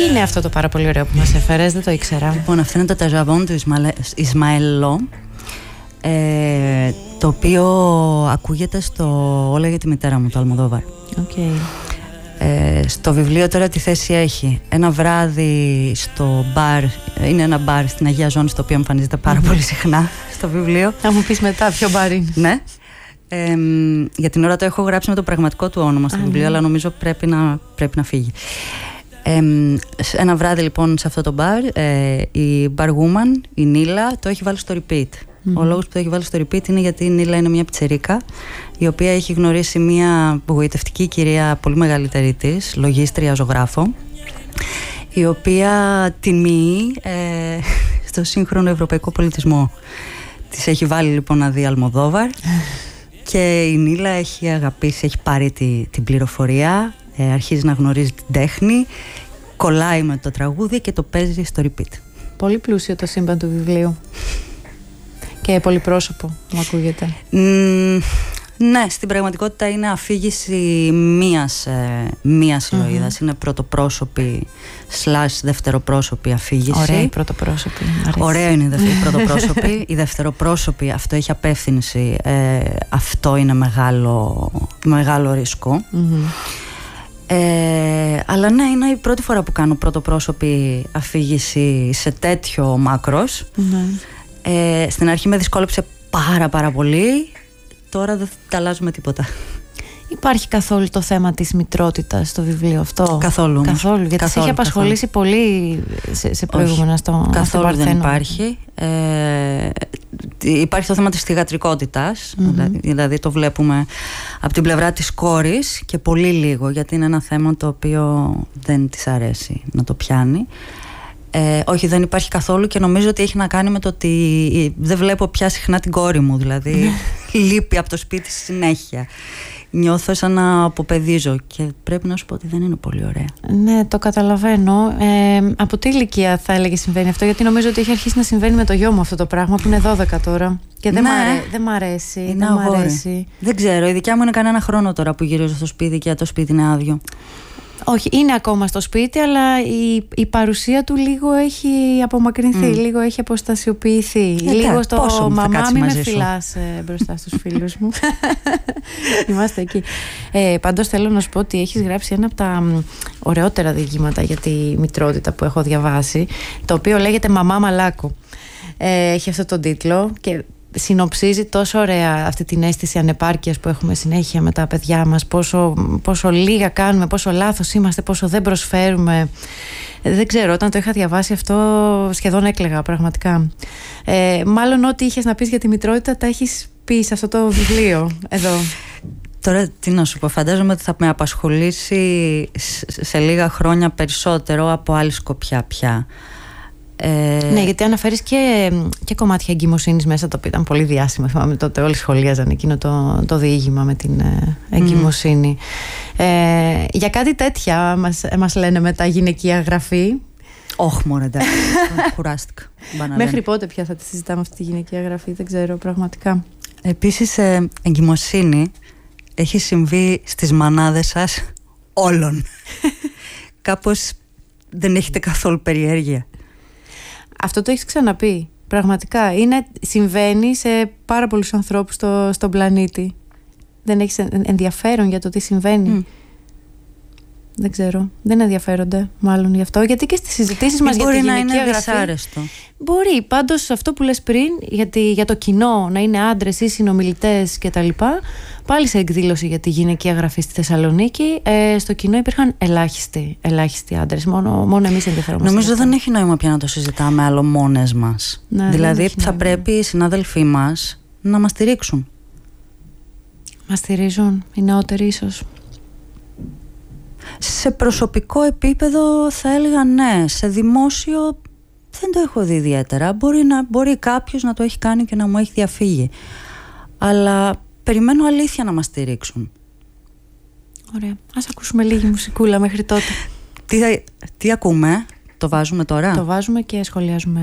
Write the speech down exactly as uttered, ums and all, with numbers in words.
είναι αυτό το πάρα πολύ ωραίο που μας έφερες? Δεν το ήξερα. Λοιπόν, αυτό είναι το ταζαβόν του Ισμαελό, ε, το οποίο ακούγεται στο Όλα για τη μητέρα μου, το Αλμοδόβαρ. Okay. Ε, στο βιβλίο τώρα τι θέση έχει? Ένα βράδυ στο μπαρ, είναι ένα μπαρ στην Αγία Ζώνη, στο οποίο εμφανίζεται πάρα mm-hmm. πολύ συχνά στο βιβλίο. Θα μου πεις μετά ποιο μπαρ είναι. Ναι. Ε, για την ώρα το έχω γράψει με το πραγματικό του όνομα στο ah, βιβλίο, ναι. αλλά νομίζω πρέπει να, πρέπει να φύγει. Ε, ένα βράδυ λοιπόν σε αυτό το μπαρ, ε, η barwoman, η Νίλα, το έχει βάλει στο repeat. Mm-hmm. Ο λόγος που το έχει βάλει στο repeat είναι γιατί η Νίλα είναι μια πιτσερίκα, η οποία έχει γνωρίσει μια γοητευτική κυρία πολύ μεγαλύτερη της, λογίστρια, ζωγράφο, η οποία τιμεί ε, στο σύγχρονο ευρωπαϊκό πολιτισμό. Της έχει βάλει λοιπόν να δει Αλμοδόβαρ και η Νίλα έχει αγαπήσει, έχει πάρει τη, την πληροφορία, ε, αρχίζει να γνωρίζει την τέχνη, κολλάει με το τραγούδι και το παίζει στο repeat. Πολύ πλούσιο το σύμπαν του βιβλίου. Και πολυπρόσωπο, μου ακούγεται. Mm, ναι, στην πραγματικότητα είναι αφήγηση μίας, ε, μίας ηρωίδας. Mm-hmm. Είναι πρωτοπρόσωπη slash δευτεροπρόσωπη αφήγηση. Ωραία η πρωτοπρόσωπη. Ωραία είναι η πρωτοπρόσωπη. Η δευτεροπρόσωπη, αυτό έχει απεύθυνση. Ε, αυτό είναι μεγάλο, μεγάλο ρίσκο. Mm-hmm. Ε, αλλά ναι, είναι η πρώτη φορά που κάνω πρωτοπρόσωπη αφήγηση σε τέτοιο μάκρος. Mm-hmm. Ε, στην αρχή με δυσκόλεψε πάρα πάρα πολύ. Τώρα δεν τα αλλάζουμε τίποτα. Υπάρχει καθόλου το θέμα της μητρότητας στο βιβλίο αυτό? Καθόλου. Καθόλου, γιατί καθόλου, σε έχει απασχολήσει καθόλου. πολύ σε, σε προηγούμενα στο, καθόλου στο δεν υπάρχει. Ε, υπάρχει το θέμα της θυγατρικότητας, mm-hmm. δηλαδή, δηλαδή το βλέπουμε από την πλευρά της κόρης και πολύ λίγο, γιατί είναι ένα θέμα το οποίο δεν της αρέσει να το πιάνει. Ε, όχι, δεν υπάρχει καθόλου και νομίζω ότι έχει να κάνει με το ότι δεν βλέπω πια συχνά την κόρη μου, δηλαδή λείπει από το σπίτι συνέχεια. Νιώθω σαν να αποπαιδίζω και πρέπει να σου πω ότι δεν είναι πολύ ωραία. Ναι, το καταλαβαίνω. Ε, από τι ηλικία θα έλεγε συμβαίνει αυτό? Γιατί νομίζω ότι έχει αρχίσει να συμβαίνει με το γιο μου αυτό το πράγμα, που είναι δώδεκα τώρα. Και δεν, ναι, μ' αρέ, δεν μ' αρέσει. Είναι δεν, μ' αρέσει. Δεν ξέρω, η δικιά μου είναι κανένα χρόνο τώρα που γυρίζω στο σπίτι και το σπίτι είναι άδειο. Όχι, είναι ακόμα στο σπίτι, αλλά η, η παρουσία του λίγο έχει απομακρυνθεί, mm. λίγο έχει αποστασιοποιηθεί. Ε, λίγο στο μαμά μη με φυλάς ε, μπροστά στους φίλους μου. Είμαστε εκεί. Ε, πάντως θέλω να σου πω ότι έχεις γράψει ένα από τα ωραιότερα διηγήματα για τη μητρότητα που έχω διαβάσει, το οποίο λέγεται «Μαμά Μαλάκου». Ε, έχει αυτό τον τίτλο και συνοψίζει τόσο ωραία αυτή την αίσθηση ανεπάρκειας που έχουμε συνέχεια με τα παιδιά μας, πόσο, πόσο λίγα κάνουμε, πόσο λάθος είμαστε, πόσο δεν προσφέρουμε. Δεν ξέρω, όταν το είχα διαβάσει αυτό σχεδόν έκλαιγα πραγματικά. Ε, μάλλον ό,τι είχες να πεις για τη μητρότητα τα έχεις πει σε αυτό το βιβλίο εδώ. Τώρα τι να σου πω, φαντάζομαι ότι θα με απασχολήσει σε λίγα χρόνια περισσότερο από άλλη σκοπιά πια. Ε... Ναι, γιατί αναφέρεις και, και κομμάτια εγκυμοσύνης μέσα, το οποίο ήταν πολύ διάσημο. Θυμάμαι τότε όλοι σχολίαζαν εκείνο το, το διήγημα με την ε, εγκυμοσύνη. Mm. Ε, για κάτι τέτοια μας, μας λένε με τα γυναικεία γραφή. Όχι μωρέ, εντάξει, κουράστηκα. Μέχρι πότε πια θα τη συζητάμε αυτή τη γυναικεία γραφή, δεν ξέρω πραγματικά. Επίσης ε, εγκυμοσύνη έχει συμβεί στις μανάδες σας όλων. Κάπως δεν έχετε καθόλου περιέργεια. Αυτό το έχεις ξαναπεί. Πραγματικά. Είναι, συμβαίνει σε πάρα πολλούς ανθρώπους στο, στον πλανήτη. Δεν έχεις ενδιαφέρον για το τι συμβαίνει. Mm. Δεν ξέρω. Δεν ενδιαφέρονται μάλλον γι' αυτό. Γιατί και στις συζητήσεις μας για τη γυναικεία γραφή. Μπορεί να είναι δυσάρεστο. Μπορεί. Πάντως αυτό που λες πριν, γιατί, για το κοινό να είναι άντρες ή συνομιλητές κτλ. Πάλι σε εκδήλωση για τη γυναικεία γραφή στη Θεσσαλονίκη, ε, στο κοινό υπήρχαν ελάχιστοι, ελάχιστοι άντρες. Μόνο, μόνο εμείς ενδιαφερόμαστε. Νομίζω δεν έχει νόημα πια να το συζητάμε άλλο μόνες μας. Ναι, δηλαδή θα νόημα. Πρέπει οι συνάδελφοί μας να μας στηρίξουν. Μας στηρίζουν οι νεότεροι ίσως? Σε προσωπικό επίπεδο θα έλεγα ναι. Σε δημόσιο δεν το έχω δει ιδιαίτερα. Μπορεί, να, μπορεί κάποιος να το έχει κάνει και να μου έχει διαφύγει. Αλλά περιμένω αλήθεια να μας στηρίξουν. Ωραία. Ας ακούσουμε λίγη μουσικούλα μέχρι τότε. Τι, τι ακούμε? Το βάζουμε τώρα? Το βάζουμε και σχολιάζουμε